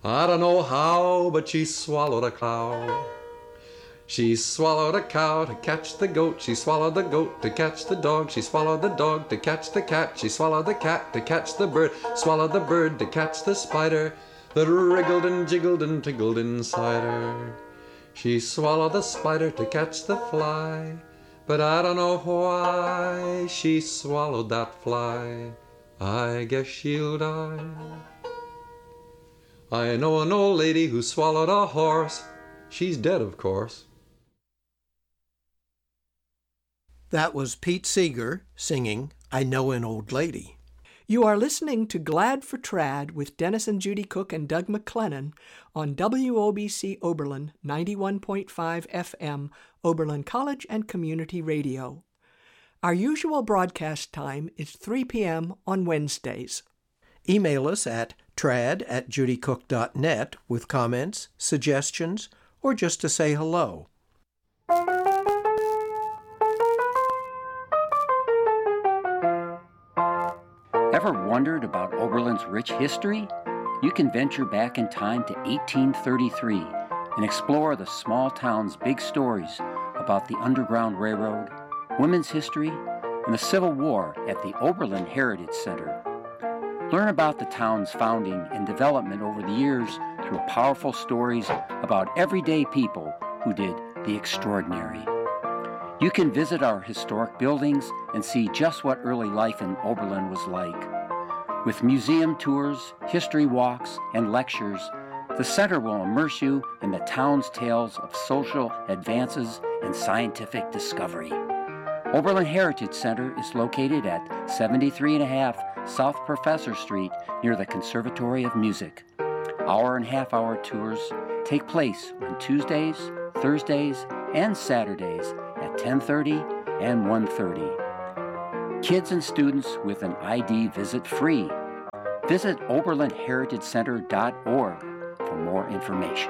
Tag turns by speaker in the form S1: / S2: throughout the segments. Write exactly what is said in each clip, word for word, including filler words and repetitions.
S1: I don't know how, but she swallowed a cow. She swallowed a cow to catch the goat. She swallowed the goat to catch the dog. She swallowed the dog to catch the cat. She swallowed the cat to catch the bird. Swallowed the bird to catch the spider that wriggled and jiggled and tiggled inside her. She swallowed the spider to catch the fly, but I don't know why she swallowed that fly. I guess she'll die. I know an old lady who swallowed a horse. She's dead, of course.
S2: That was Pete Seeger singing I Know an Old Lady.
S3: You are listening to Glad for Trad with Dennis and Judy Cook and Doug McClennan on W O B C Oberlin ninety-one point five F M, Oberlin College and Community Radio. Our usual broadcast time is three p.m. on Wednesdays.
S2: Email us at trad at judycook dot net with comments, suggestions, or just to say hello.
S4: Ever wondered about Oberlin's rich history? You can venture back in time to eighteen thirty-three and explore the small town's big stories about the Underground Railroad, women's history, and the Civil War at the Oberlin Heritage Center. Learn about the town's founding and development over the years through powerful stories about everyday people who did the extraordinary. You can visit our historic buildings and see just what early life in Oberlin was like. With museum tours, history walks, and lectures, the center will immerse you in the town's tales of social advances and scientific discovery. Oberlin Heritage Center is located at seventy-three and a half South Professor Street near the Conservatory of Music. Hour and half-hour tours take place on Tuesdays, Thursdays, and Saturdays at ten thirty and one thirty. Kids and students with an I D visit free. Visit oberlin heritage center dot org for more information.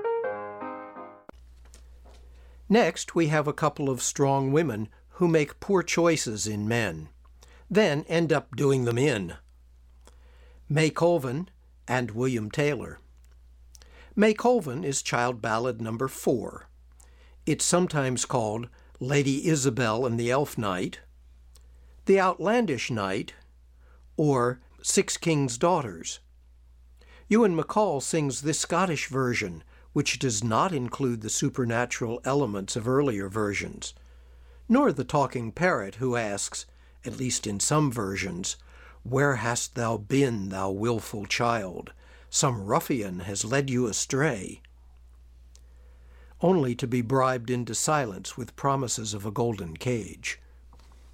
S2: Next, we have a couple of strong women who make poor choices in men, then end up doing them in. May Colvin and William Taylor. May Colvin is child ballad number four. It's sometimes called Lady Isabel and the Elf Knight, The Outlandish Knight, or Six Kings' Daughters. Ewan MacColl sings this Scottish version, which does not include the supernatural elements of earlier versions, nor the talking parrot who asks, at least in some versions, "Where hast thou been, thou wilful child? Some ruffian has led you astray," only to be bribed into silence with promises of a golden cage.